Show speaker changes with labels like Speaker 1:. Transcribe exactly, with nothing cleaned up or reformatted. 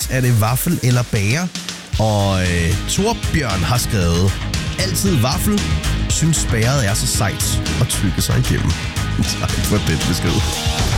Speaker 1: er det vaffel eller bager. Og øh, Torbjørn har skrevet, altid vaffel, synes spæret er så sejt og tygge sig igennem. Tak for den besked.